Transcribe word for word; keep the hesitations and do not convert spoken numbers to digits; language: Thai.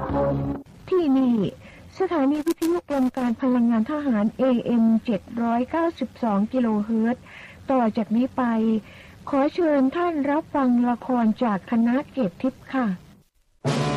ที่นี่สถานีวิทยุกรมการพลังงานทหาร เอ เอ็ม เจ็ดร้อยเก้าสิบสอง กิโลเฮิรตซ์ต่อจากนี้ไปขอเชิญท่านรับฟังละครจากคณะเกตทิพย์ค่ะ